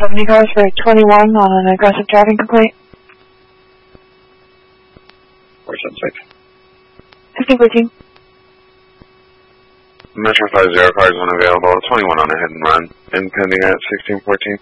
70 cars for 21 on an aggressive driving complaint. 476. 1514. Metro 50 cars unavailable. 21 on a hit and run. Impending at 1614.